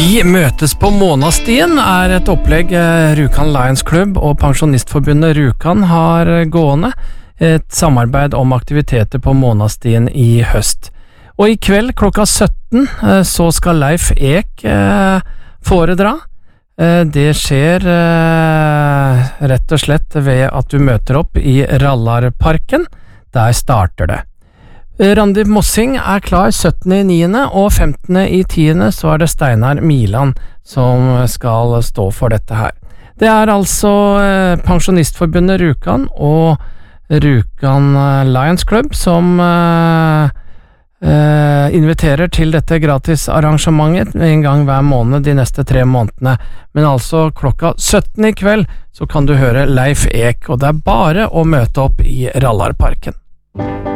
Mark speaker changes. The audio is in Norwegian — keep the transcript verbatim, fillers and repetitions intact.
Speaker 1: Vi møtes på Månastien er et opplegg Rjukan Lions Club og Pensjonistforbundet Rjukan har gående, et samarbeid om aktiviteter på Månastien i høst. Og i kveld klokka sytten så skal Leif Ek foredra. Det skjer rett og slett ved at du møter opp i Rallarparken. Der starter det. Randi Mossing er klar syttende i niende og femtende i tiende så er det Steinar Milan som skal stå for dette her. Det er altså eh, Pensjonistforbundet Rjukan og Rjukan Lions Club som eh, eh, inviterer til dette gratis arrangementet en gang hver måned de neste tre månedene. Men altså klokka sytten i kveld så kan du høre Leif Ek, og det er bare å møte opp i Rallarparken.